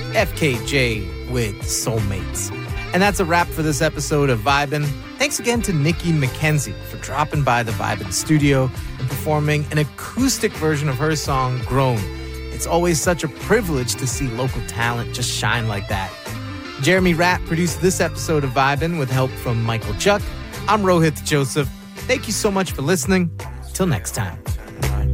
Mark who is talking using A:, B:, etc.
A: FKJ with Soulmates. And that's a wrap for this episode of Vibin'. Thanks again to Nikki McKenzie for dropping by the Vibin' studio and performing an acoustic version of her song, Grown. It's always such a privilege to see local talent just shine like that. Jeremy Rapp produced this episode of Vibin' with help from Michael Chuck. I'm Rohit Joseph. Thank you so much for listening. Till next time.